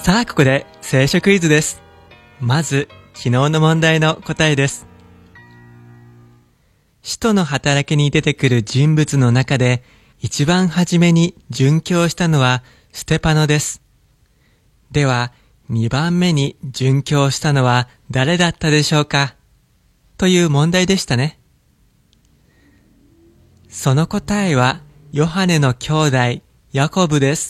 さあここで聖書クイズです。まず昨日の問題の答えです。使徒の働きに出てくる人物の中で一番初めに殉教したのはステパノです。では2番目に殉教したのは誰だったでしょうかという問題でしたね。その答えはヨハネの兄弟ヤコブです。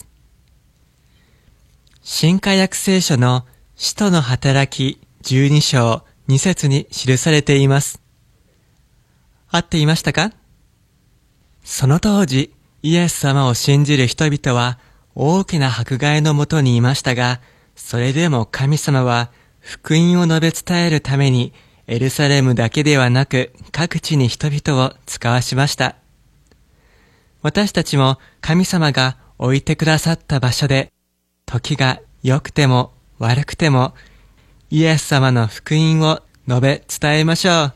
新化訳聖書の使徒の働き12章2節に記されています。合っていましたか？その当時、イエス様を信じる人々は大きな迫害のもとにいましたが、それでも神様は福音を述べ伝えるためにエルサレムだけではなく各地に人々を使わしました。私たちも神様が置いてくださった場所で、時が良くても悪くてもイエス様の福音を述べ伝えましょう。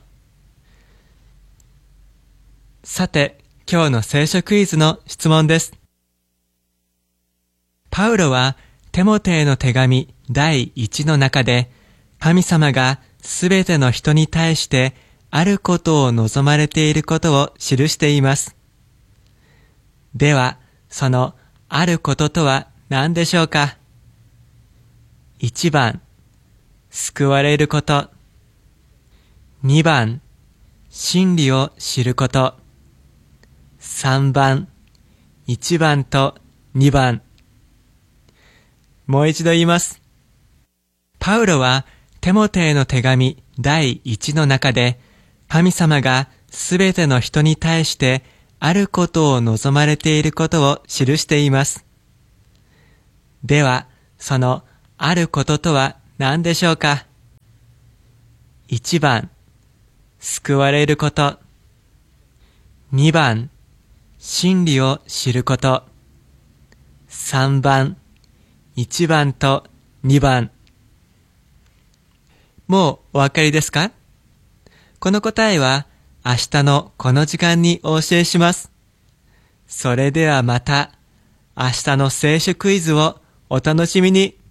さて、今日の聖書クイズの質問です。パウロはテモテへの手紙第1の中で、神様がすべての人に対してあることを望まれていることを記しています。では、そのあることとは何でしょうか？1番、救われること。2番、真理を知ること。3番、1番と2番。もう一度言います。パウロはテモテへの手紙第1の中で、神様がすべての人に対してあることを望まれていることを記しています。では、そのあることとは何でしょうか？1番、救われること。2番、真理を知ること。3番、1番と2番。もうお分かりですか？この答えは明日のこの時間にお教えします。それではまた明日の聖書クイズをお楽しみに。